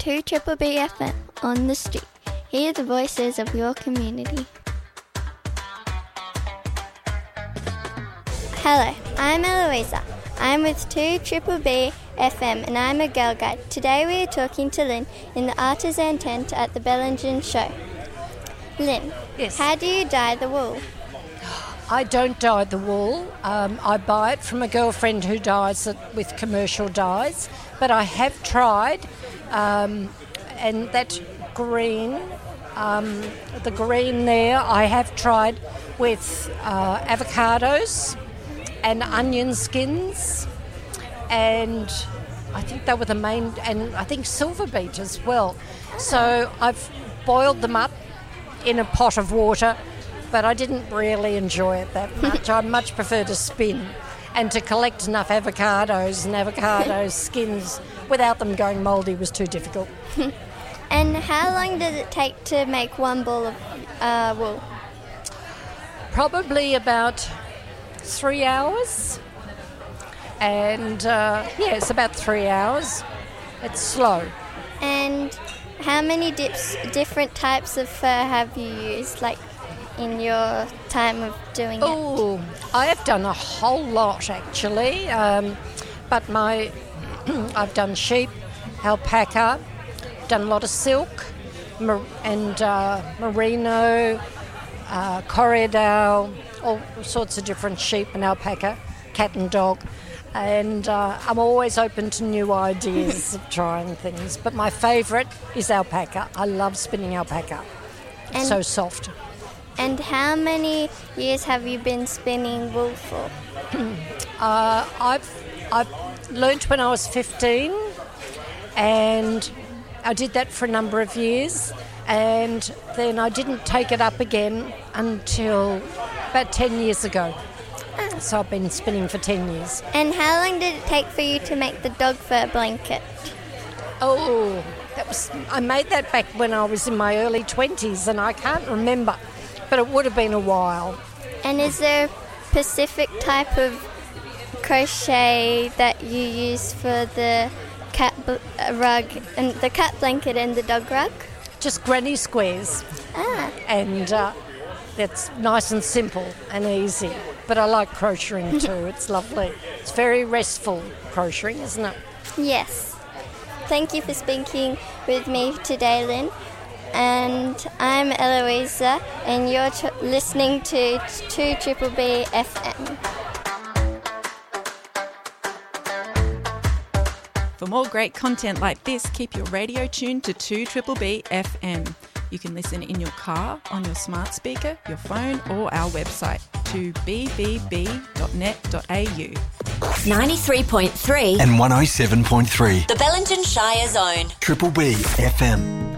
2 Triple B FM on the street. Hear the voices of your community. Hello, I'm Eloisa. I'm with 2 Triple B FM and I'm a girl guide. Today we are talking to Lynn in the artisan tent at the Bellingen show. Lynn, Yes. How do you dye the wool? I don't dye the wool. I buy it from a girlfriend who dyes it with commercial dyes. But I have tried, and that green, the green there, I have tried with avocados and onion skins, and I think they were the main, and I think silver beet as well. So I've boiled them up in a pot of water, but I didn't really enjoy it that much. I much prefer to spin and to collect enough avocados and avocado skins without them going mouldy was too difficult. And how long does it take to make one ball of wool? Probably about 3 hours. And it's about 3 hours. It's slow. And how many different types of fur have you used, like in your time of doing it? Oh, I have done a whole lot actually. But I've done sheep, alpaca, done a lot of silk, and merino, corriedale, all sorts of different sheep and alpaca, cat and dog. And I'm always open to new ideas of trying things. But my favourite is alpaca. I love spinning alpaca. It's so soft. And how many years have you been spinning wool for? I've learnt when I was 15, and I did that for a number of years, and then I didn't take it up again until about 10 years ago. So I've been spinning for 10 years. And how long did it take for you to make the dog fur blanket? Oh, I made that back when I was in my early 20s, and I can't remember, but it would have been a while. And is there a specific type of crochet that you use for the cat rug and the cat blanket and the dog rug? Just granny squares. And that's nice and simple and easy. But I like crocheting too. It's lovely. It's very restful crocheting, isn't it? Yes. Thank you for speaking with me today, Lynn. And I'm Eloisa, and you're listening to 2 Triple B FM. For more great content like this, keep your radio tuned to 2 Triple B FM. You can listen in your car, on your smart speaker, your phone, or our website, 2bbb.net.au. 93.3 and 107.3. The Bellingen Shire Zone. Triple B FM.